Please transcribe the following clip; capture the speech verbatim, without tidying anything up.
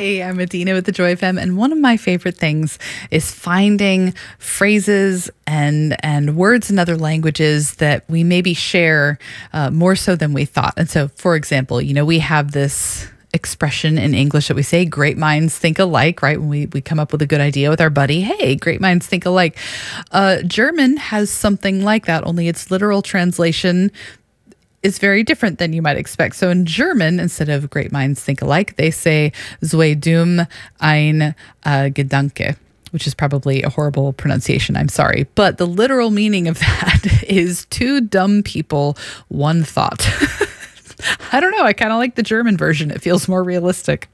Hey, I'm Adina with the Joy F M, and one of my favorite things is finding phrases and and words in other languages that we maybe share uh, more so than we thought. And so, for example, you know, we have this expression in English that we say, great minds think alike, right? When we, we come up with a good idea with our buddy, hey, great minds think alike. Uh, German has something like that, only its literal translation is very different than you might expect. So in German, instead of great minds think alike, they say zwei dumm ein uh, Gedanke, which is probably a horrible pronunciation. I'm sorry. But the literal meaning of that is two dumb people, one thought. I don't know. I kind of like the German version. It feels more realistic.